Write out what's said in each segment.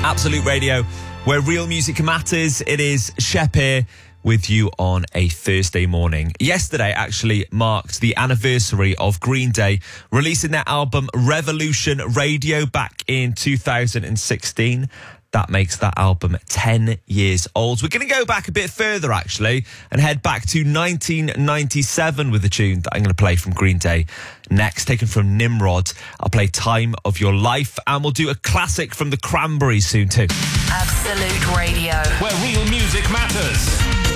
Absolute Radio, where real music matters. It is Shep here with you on a Thursday morning. Yesterday actually marked the anniversary of Green Day releasing their album Revolution Radio back in 2016. That makes that album 10 years old. We're going to go back a bit further, actually, and head back to 1997 with a tune that I'm going to play from Green Day next, taken from Nimrod. I'll play Time of Your Life, and we'll do a classic from the Cranberries soon, too. Absolute Radio, where real music matters.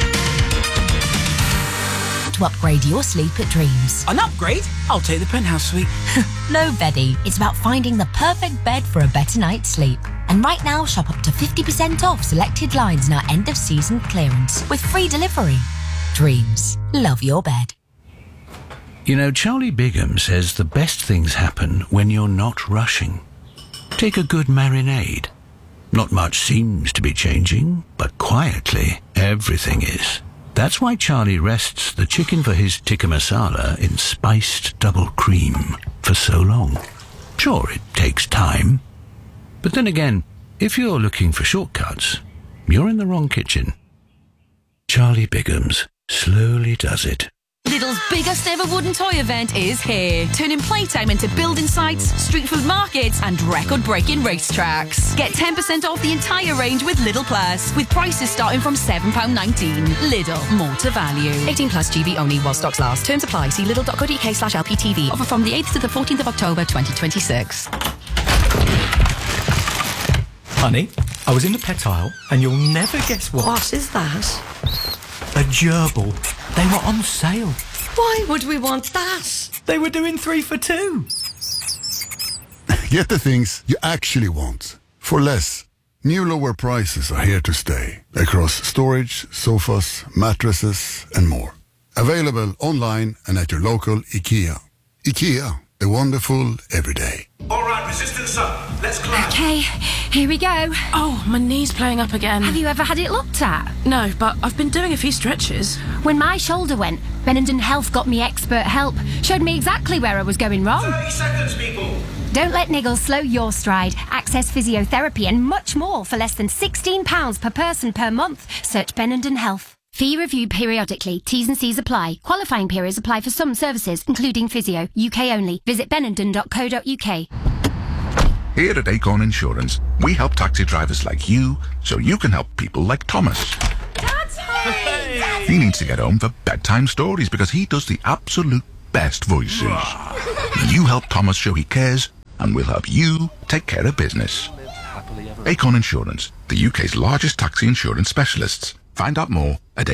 To upgrade your sleep at Dreams. An upgrade? I'll take the penthouse suite. No, Beddy. It's about finding the perfect bed for a better night's sleep. And right now, shop up to 50% off selected lines in our end-of-season clearance with free delivery. Dreams. Love your bed. You know, Charlie Bigham says the best things happen when you're not rushing. Take a good marinade. Not much seems to be changing, but quietly, everything is. That's why Charlie rests the chicken for his tikka masala in spiced double cream for so long. Sure, it takes time. But then again, if you're looking for shortcuts, you're in the wrong kitchen. Charlie Bigham's slowly does it. Lidl's biggest ever wooden toy event is here, turning playtime into building sites, street food markets and record-breaking racetracks. Get 10% off the entire range with Lidl Plus, with prices starting from £7.19. Lidl, more to value. 18 plus GB only while stocks last. Terms apply. See lidl.co.uk/LPTV. Offer from the 8th to the 14th of October 2026. Honey, I was in the pet aisle and you'll never guess what. What is that? A gerbil. They were on sale. Why would we want that? They were doing 3 for 2. Get the things you actually want for less. New lower prices are here to stay across storage, sofas, mattresses and more. Available online and at your local IKEA. IKEA, a wonderful everyday. All right, resistance up. Let's climb. Okay, here we go. Oh, my knee's playing up again. Have you ever had it looked at? No, but I've been doing a few stretches. When my shoulder went, Benenden Health got me expert help. Showed me exactly where I was going wrong. 30 seconds, people. Don't let niggles slow your stride. Access physiotherapy and much more for less than £16 per person per month. Search Benenden Health. Fee reviewed periodically. T's and C's apply. Qualifying periods apply for some services, including physio. UK only. Visit benenden.co.uk. Here at Acorn Insurance, we help taxi drivers like you so you can help people like Thomas. Hey. He needs to get home for bedtime stories because he does the absolute best voices. You help Thomas show he cares, and we'll help you take care of business. Acorn Insurance, the UK's largest taxi insurance specialists. Find out more at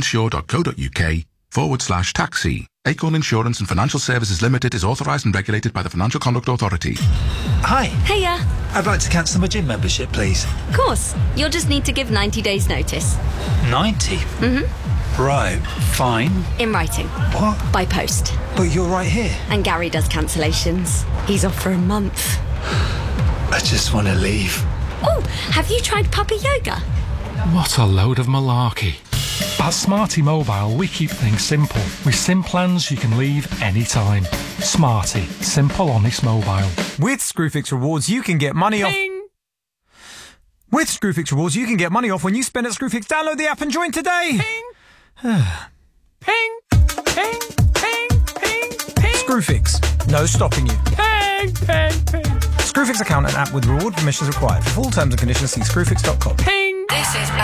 acorninsure.co.uk/taxi. Acorn Insurance and Financial Services Limited is authorised and regulated by the Financial Conduct Authority. Hi. Hiya. I'd like to cancel my gym membership, please. Of course. You'll just need to give 90 days notice. 90? Mm-hmm. Right, fine. In writing. What? By post. But you're right here. And Gary does cancellations. He's off for a month. I just want to leave. Oh, have you tried puppy yoga? What a load of malarkey. At Smarty Mobile, we keep things simple. With SIM plans you can leave anytime. Smarty. Simple, honest mobile. With Screwfix Rewards, you can get money off... With Screwfix Rewards, you can get money off when you spend at Screwfix. Download the app and join today. Ping, ping, ping, ping, ping. Screwfix. No stopping you. Ping, ping, ping. Screwfix account and app with reward permissions required. For full terms and conditions, see screwfix.com. Ping. This is